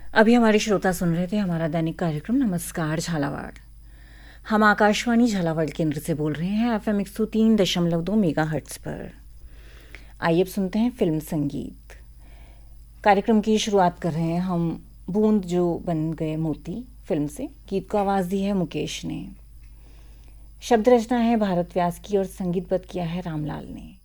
अभी हमारे श्रोता सुन रहे थे हमारा दैनिक कार्यक्रम नमस्कार झालावाड़। हम आकाशवाणी झालावाड़ केंद्र से बोल रहे हैं FM 103.2 मेगाहर्ट्ज़ पर। आइए अब सुनते हैं फिल्म संगीत। कार्यक्रम की शुरुआत कर रहे हैं हम बूंद जो बन गए मोती फिल्म से। गीत को आवाज़ दी है मुकेश ने। शब्द रचना है भारत व्यास की और संगीतबद्ध किया है रामलाल ने।